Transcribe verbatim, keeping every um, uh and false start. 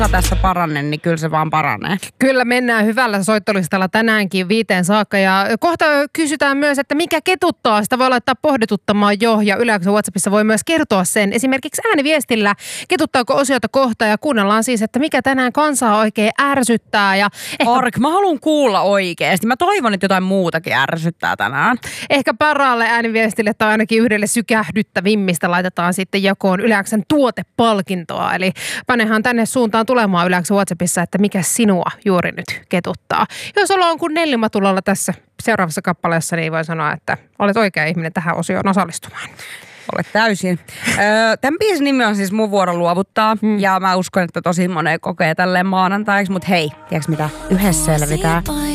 tässä paranne, niin kyllä se vaan paranee. Kyllä mennään hyvällä soittolistalla tänäänkin viiteen saakka ja kohta kysytään myös, että mikä ketuttaa. Sitä voi laittaa pohdituttamaan jo ja Yle X:n WhatsAppissa voi myös kertoa sen. Esimerkiksi ääniviestillä ketuttaako osiota kohta ja kuunnellaan siis, että mikä tänään kansaa oikein ärsyttää. Ja ehkä... Ark, mä haluan kuulla oikeasti. Mä toivon, että jotain muutakin ärsyttää tänään. Ehkä paraalle ääniviestille tai ainakin yhdelle sykähdyttävimmistä laitetaan sitten jakoon Yle X:n tuotepalkintoa. Eli panehan tänne suuntaan tulemaan Yle X:n WhatsAppissa, että mikä sinua juuri nyt ketuttaa. Jos ollaan kuin Nellimatulalla tässä seuraavassa kappaleessa, niin voi sanoa, että olet oikea ihminen tähän osioon osallistumaan. Olet täysin. Öö, tämän biisin nimi on siis Mun vuoro luovuttaa. Hmm. Ja mä uskon, että tosi monen kokee tälleen maanantaiksi. Mutta hei, tiedätkö mitä? Yhdessä selvitään.